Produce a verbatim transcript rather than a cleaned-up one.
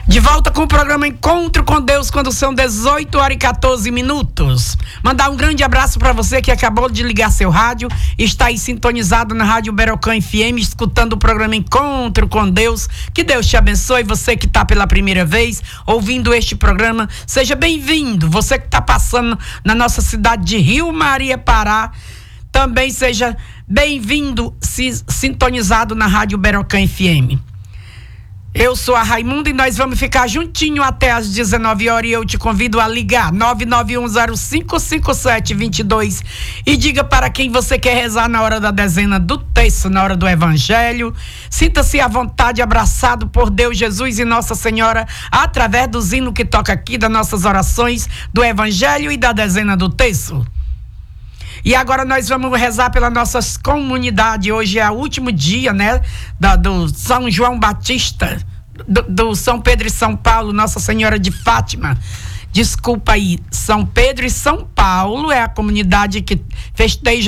De volta com o programa Encontro com Deus, quando são dezoito horas e quatorze minutos. Mandar um grande abraço para você que acabou de ligar seu rádio, está aí sintonizado na Rádio Berocã F M, escutando o programa Encontro com Deus. Que Deus te abençoe. Você que está pela primeira vez ouvindo este programa, seja bem-vindo. Você que está passando na nossa cidade de Rio Maria, Pará, também seja bem-vindo, sintonizado na Rádio Berocã F M. Eu sou a Raimunda e nós vamos ficar juntinho até às dezenove horas e eu te convido a ligar nove nove um zero cinco cinco sete dois dois e diga para quem você quer rezar na hora da dezena do terço, na hora do evangelho. Sinta-se à vontade, abraçado por Deus, Jesus e Nossa Senhora, através do hino que toca aqui, das nossas orações, do evangelho e da dezena do terço. E agora nós vamos rezar pela nossa comunidade. Hoje é o último dia, né, da, do São João Batista, do, do São Pedro e São Paulo, Nossa Senhora de Fátima. Desculpa aí, São Pedro e São Paulo é a comunidade que festeja